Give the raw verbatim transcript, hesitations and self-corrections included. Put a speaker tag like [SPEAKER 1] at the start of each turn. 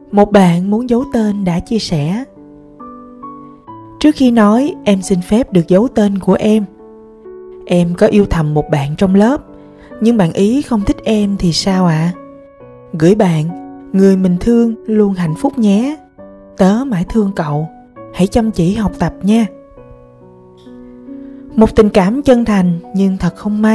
[SPEAKER 1] Một bạn muốn giấu tên đã chia sẻ: trước khi nói em xin phép được giấu tên của em. Em có yêu thầm một bạn trong lớp, nhưng bạn ý không thích em thì sao ạ? À? Gửi bạn, người mình thương luôn hạnh phúc nhé. Tớ mãi thương cậu, hãy chăm chỉ học tập nha. Một tình cảm chân thành nhưng thật không may,